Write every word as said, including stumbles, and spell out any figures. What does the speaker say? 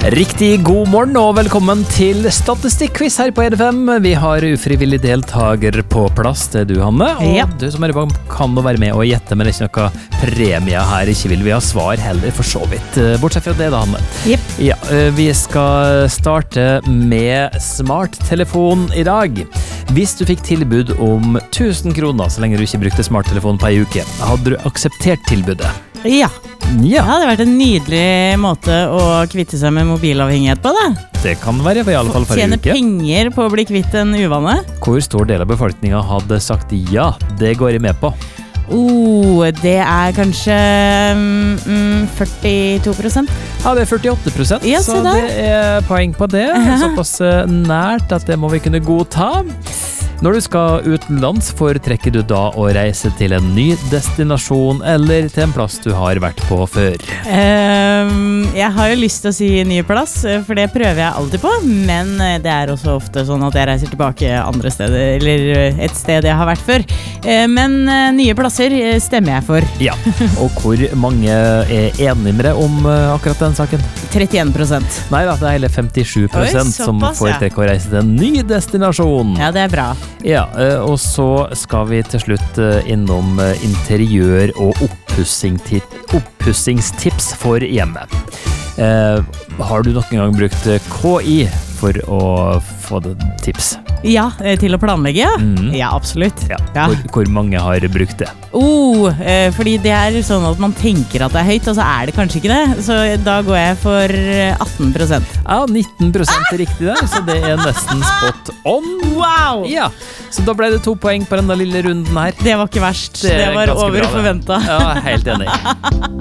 Riktig god morgen og velkommen til Statistikk-quiz her på E D F M. Vi har ufrivillig deltager på plass, det er du, Hanne. Og ja. Du som er i bank kan jo være med og gjette, men det er ikke noe premie her. Ikke vil vi ha svar heller, for så vidt. Bortsett fra det da, Hanne. Yep. Ja, vi skal starte med smarttelefon i dag. Hvis du fikk tilbud om tusen kroner så lenge du ikke brukte smarttelefon på en uke, hadde du akseptert tilbudet? Ja. Ja. Det hadde vært en nydelig måte å kvitte seg med mobilavhengighet på, da. Det kan være, i alle fall for en Tjene uke. penger på å bli kvitt en uvane. Hvor stor del av befolkningen hadde sagt ja, det går jeg med på? Oh, det er kanskje mm, førtito prosent. Ja, det er førtiåtte prosent, Ja, så se der. det er poeng på det. Såpass nært at det må vi kunne godta. Når du skal utenlands, foretrekker du da å reise til en ny destinasjon eller til en plass du har vært på før? Um, jeg har jo lyst til å si ny plass, for det prøver jeg alltid på. Men det er også ofte sånn at jeg reiser tilbake andre steder, eller et sted jeg har vært før. Uh, men uh, nye plasser stemmer jeg for. Ja, og hvor mange er enige med deg om uh, akkurat den saken? trettien prosent. Nei da, det er hele femtisju prosent Oi, såpass, som foretrekker å reise til en ny destinasjon. Ja, det er bra. Ja, og så skal vi til slutt innom interiør- og oppussingstips for hjemmet. Eh, har du noen gang brukt K I for å få tips? Ja, til å planlegge, ja. Mm. Ja, absolutt. Ja. Ja. Hvor, hvor mange har brukt det? Oh, eh, fordi det er sånn at man tenker at det er høyt, og så er det kanskje ikke det. Så da går jeg for atten prosent. Ja, nitten prosent er riktig der, så det er nesten spot on. Wow! Ja, så da ble det to poeng på denne lille runden her. Det var ikke verst. Det Det, er var ganske over bra, det. forventet. Ja, helt enig.